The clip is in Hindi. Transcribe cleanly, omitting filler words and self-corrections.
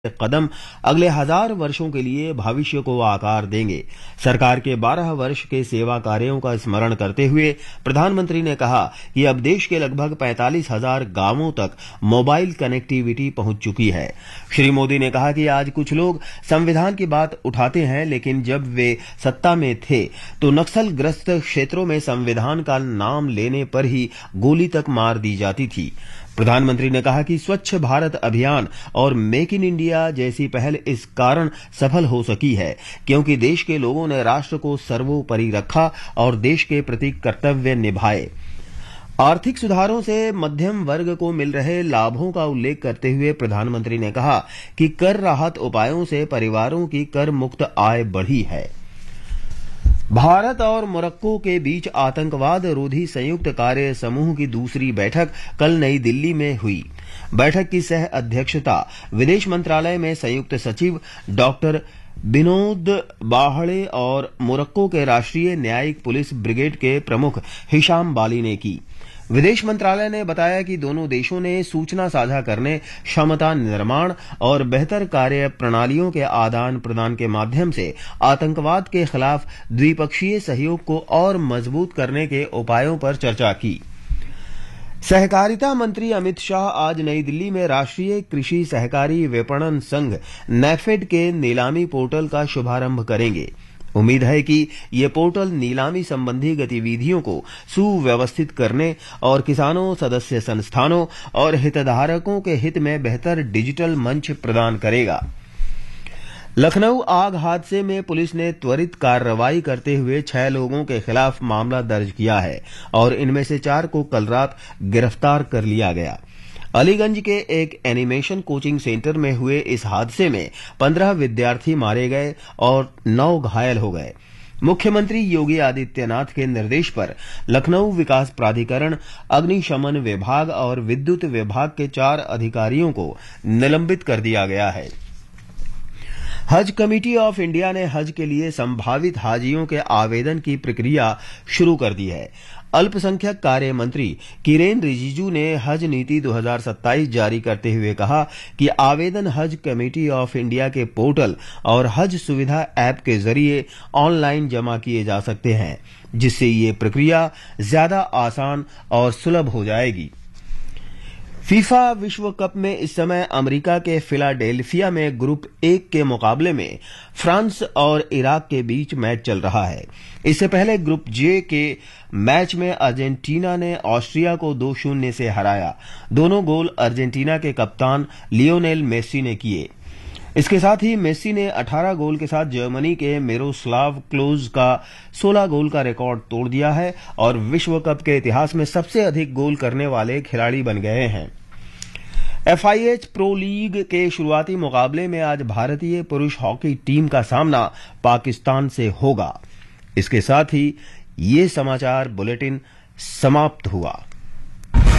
कदम अगले 1000 वर्षों के लिए भविष्य को आकार देंगे। सरकार के 12 वर्ष के सेवा कार्यों का स्मरण करते हुए प्रधानमंत्री ने कहा कि अब देश के लगभग 45,000 गांवों तक मोबाइल कनेक्टिविटी पहुंच चुकी है। श्री मोदी ने कहा कि आज कुछ लोग संविधान की बात उठाते हैं, लेकिन जब वे सत्ता में थे तो नक्सलग्रस्त क्षेत्रों में संविधान का नाम लेने पर ही गोली तक मार दी जाती थी। प्रधानमंत्री ने कहा कि स्वच्छ भारत अभियान और मेक इन इंडिया जैसी पहल इस कारण सफल हो सकी है क्योंकि देश के लोगों ने राष्ट्र को सर्वोपरि रखा और देश के प्रति कर्तव्य निभाए। आर्थिक सुधारों से मध्यम वर्ग को मिल रहे लाभों का उल्लेख करते हुए प्रधानमंत्री ने कहा कि कर राहत उपायों से परिवारों की कर मुक्त आय बढ़ी है। भारत और मोरक्को के बीच आतंकवाद रोधी संयुक्त कार्य समूह की दूसरी बैठक कल नई दिल्ली में हुई। बैठक की सह अध्यक्षता विदेश मंत्रालय में संयुक्त सचिव डॉक्टर विनोद बाहड़े और मोरक्को के राष्ट्रीय न्यायिक पुलिस ब्रिगेड के प्रमुख हिशाम बाली ने की। विदेश मंत्रालय ने बताया कि दोनों देशों ने सूचना साझा करने, क्षमता निर्माण और बेहतर कार्य प्रणालियों के आदान प्रदान के माध्यम से आतंकवाद के खिलाफ द्विपक्षीय सहयोग को और मजबूत करने के उपायों पर चर्चा की। सहकारिता मंत्री अमित शाह आज नई दिल्ली में राष्ट्रीय कृषि सहकारी विपणन संघ नैफेड के नीलामी पोर्टल का शुभारंभ करेंगे। उम्मीद है कि ये पोर्टल नीलामी संबंधी गतिविधियों को सुव्यवस्थित करने और किसानों, सदस्य संस्थानों और हितधारकों के हित में बेहतर डिजिटल मंच प्रदान करेगा। लखनऊ आग हादसे में पुलिस ने त्वरित कार्रवाई करते हुए 6 लोगों के खिलाफ मामला दर्ज किया है और इनमें से 4 को कल रात गिरफ्तार कर लिया गया। अलीगंज के एक एनिमेशन कोचिंग सेंटर में हुए इस हादसे में 15 विद्यार्थी मारे गए और 9 घायल हो गए। मुख्यमंत्री योगी आदित्यनाथ के निर्देश पर लखनऊ विकास प्राधिकरण, अग्निशमन विभाग और विद्युत विभाग के 4 अधिकारियों को निलंबित कर दिया गया है। हज कमेटी ऑफ इंडिया ने हज के लिए संभावित हाजियों के आवेदन की प्रक्रिया शुरू कर दी है। अल्पसंख्यक कार्य मंत्री किरेन रिजिजू ने हज नीति 2027 जारी करते हुए कहा कि आवेदन हज कमेटी ऑफ इंडिया के पोर्टल और हज सुविधा ऐप के जरिए ऑनलाइन जमा किए जा सकते हैं, जिससे ये प्रक्रिया ज्यादा आसान और सुलभ हो जाएगी। फीफा विश्व कप में इस समय अमेरिका के फिलाडेल्फिया में ग्रुप 1 के मुकाबले में फ्रांस और इराक के बीच मैच चल रहा है। इससे पहले ग्रुप जे के मैच में अर्जेंटीना ने ऑस्ट्रिया को 2-0 से हराया। दोनों गोल अर्जेंटीना के कप्तान लियोनेल मेसी ने किए। इसके साथ ही मेसी ने 18 गोल के साथ जर्मनी के मिरोस्लाव क्लोज का 16 गोल का रिकॉर्ड तोड़ दिया है और विश्व कप के इतिहास में सबसे अधिक गोल करने वाले खिलाड़ी बन गए हैं। FIH प्रो लीग के शुरुआती मुकाबले में आज भारतीय पुरुष हॉकी टीम का सामना पाकिस्तान से होगा। इसके साथ ही ये समाचार बुलेटिन समाप्त हुआ।